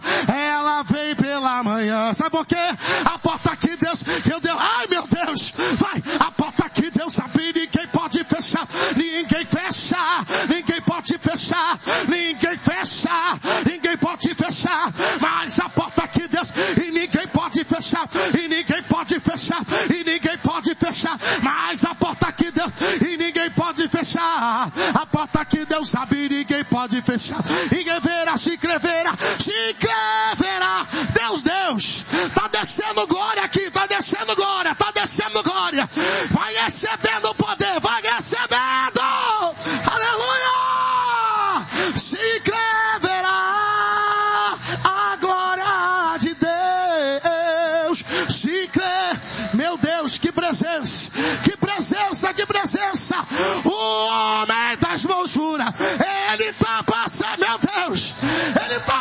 ela vem pela manhã. Sabe por quê? A porta que Deus, ai meu Deus, vai, a porta que Deus abriu, ninguém pode fechar, ninguém fecha, ninguém pode fechar, ninguém fecha, ninguém pode fechar, mas a porta que Deus, e ninguém pode fechar, e ninguém pode fechar, e ninguém pode fechar, mas a porta que Deus, e ninguém pode fechar, a porta que Deus abre, ninguém pode fechar, ninguém verá, se inscreverá, Deus, tá descendo glória aqui, tá descendo glória, vai recebendo poder, vai recebendo, aleluia, se inscreverá a glória de Deus, se crê, meu Deus, que presença, o homem das mãos juras, ele tá passando, meu Deus, ele tá